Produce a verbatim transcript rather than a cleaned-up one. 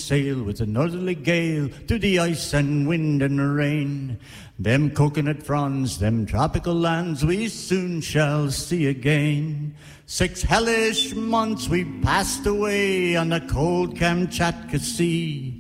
sail with a northerly gale through the ice and wind and rain. Them coconut fronds, them tropical lands we soon shall see again. Six hellish months we passed away on the cold Kamchatka Sea.